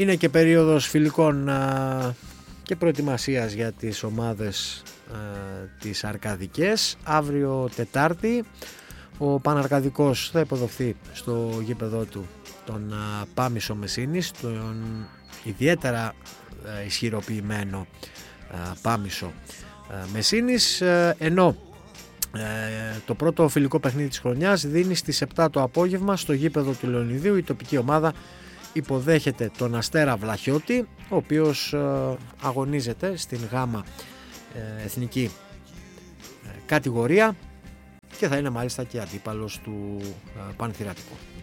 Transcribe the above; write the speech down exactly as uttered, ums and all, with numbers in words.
Είναι και περίοδος φιλικών α, και προετοιμασίας για τις ομάδες α, τις αρκαδικές. Αύριο Τετάρτη ο Παναρκαδικός θα υποδοχθεί στο γήπεδό του τον α, Πάμισο Μεσίνης, τον ιδιαίτερα α, ισχυροποιημένο α, Πάμισο α, Μεσίνης, α, ενώ Ε, το πρώτο φιλικό παιχνίδι της χρονιάς δίνει στις επτά το απόγευμα στο γήπεδο του Λεωνιδίου. Η τοπική ομάδα υποδέχεται τον Αστέρα Βλαχιώτη, ο οποίος ε, αγωνίζεται στην γάμα ε, εθνική ε, κατηγορία και θα είναι μάλιστα και αντίπαλος του ε, Πανθυρατικού.